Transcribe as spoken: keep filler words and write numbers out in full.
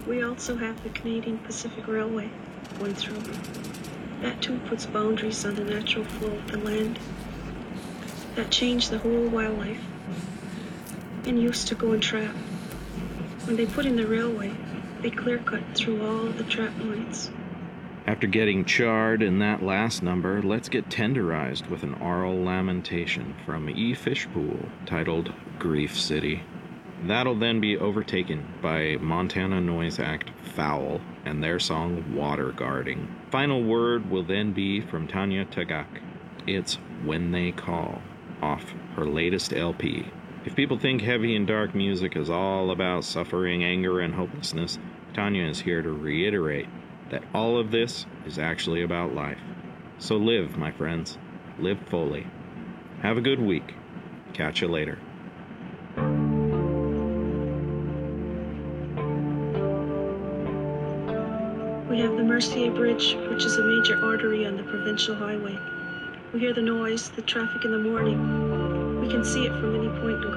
We also have the Canadian Pacific Railway going through. That too puts boundaries on the natural flow of the land. That changed the whole wildlife. And used to go and trap. When they put in the railway, they clear-cut through all the trap lines. After getting charred in that last number, let's get tenderized with an oral lamentation from E. Fishpool titled Grief City. That'll then be overtaken by Montana Noise Act Foul and their song Water Guarding. Final word will then be from Tanya Tagaq. It's When They Call, off her latest L P. If people think heavy and dark music is all about suffering, anger, and hopelessness, Tanya is here to reiterate that all of this is actually about life. So live, my friends. Live fully. Have a good week. Catch you later. We have the Mercier Bridge, which is a major artery on the provincial highway. We hear the noise, the traffic in the morning. We can see it from any point in